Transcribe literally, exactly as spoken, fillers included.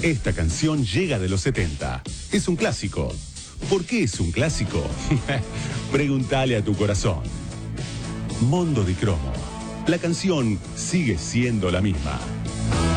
Esta canción llega de los setenta. Es un clásico. ¿Por qué es un clásico? Pregúntale a tu corazón. Mondo di Cromo. La canción sigue siendo la misma.